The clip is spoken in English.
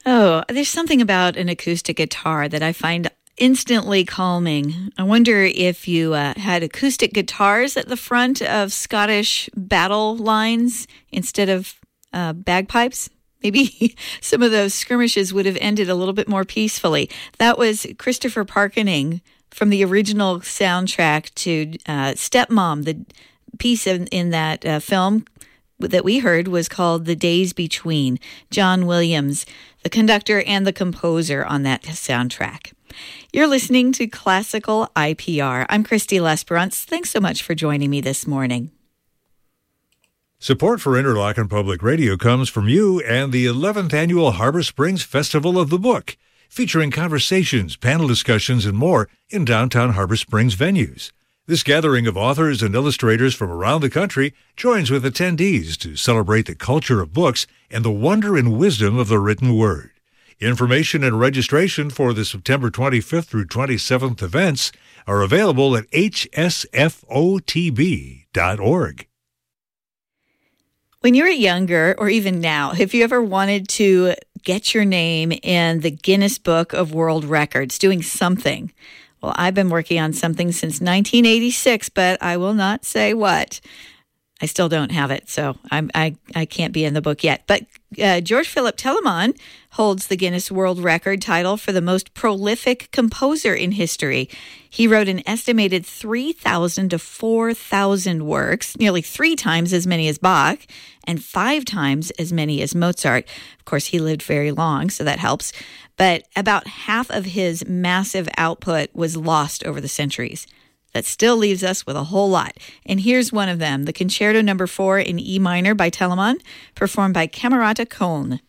Oh, there's something about an acoustic guitar that I find instantly calming. I wonder if you had acoustic guitars at the front of Scottish battle lines instead of bagpipes. Maybe some of those skirmishes would have ended a little bit more peacefully. That was Christopher Parkening from the original soundtrack to Stepmom. The piece in that film that we heard was called The Days Between. John Williams, the conductor and the composer on that soundtrack. You're listening to Classical IPR. I'm Christy Lesperance. Thanks so much for joining me this morning. Support for Interlochen Public Radio comes from you and the 11th Annual Harbor Springs Festival of the Book, featuring conversations, panel discussions, and more in downtown Harbor Springs venues. This gathering of authors and illustrators from around the country joins with attendees to celebrate the culture of books and the wonder and wisdom of the written word. Information and registration for the September 25th through 27th events are available at hsfotb.org. When you were younger, or even now, have you ever wanted to get your name in the Guinness Book of World Records, doing something? Well, I've been working on something since 1986, but I will not say what. I still don't have it, so I can't be in the book yet. But George Philip Telemann holds the Guinness World Record title for the most prolific composer in history. He wrote an estimated 3,000 to 4,000 works, nearly 3 times as many as Bach, and 5 times as many as Mozart. Of course, he lived very long, so that helps. But about half of his massive output was lost over the centuries. That still leaves us with a whole lot. And here's one of them, the Concerto No. 4 in E minor by Telemann, performed by Camerata Köln.